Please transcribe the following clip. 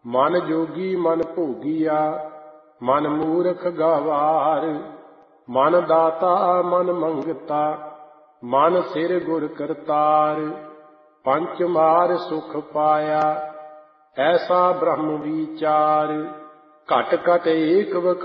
ਮਨ ਜੋਗੀ ਮਨ ਭੋਗੀਆ, ਮਨ ਮੂਰਖ ਗਵਾਰ। ਮਨ ਦਾਤਾ ਮਨ ਮੰਗਤਾ, ਮਨ ਸਿਰ ਗੁਰ ਕਰਤਾਰ। ਪੰਚ ਮਾਰ ਸੁਖ ਪਾਇਆ, ਐਸਾ ਬ੍ਰਹਮ ਵਿਚਾਰ। ਘਟ ਘਟ ਏਕ